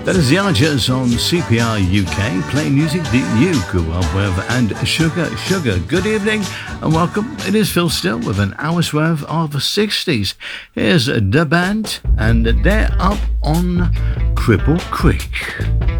That is the Archers on CPR UK, playing music that you grew up with, and Sugar Sugar. Good evening and welcome. It is Phil Still with an hour's worth of the 60s. Here's the band, and they're up on Cripple Creek.